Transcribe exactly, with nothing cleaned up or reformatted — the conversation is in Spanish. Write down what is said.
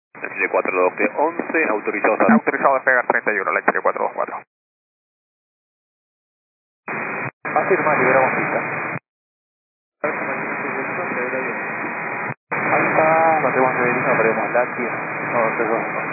H D cuatro dos once, autorizado a... Autorizado a despegar treinta y uno, la H D cuatro dos cuatro. Afirma, liberamos pista. Alfa, mantemos nivel uno, operemos Latia. No, perdón.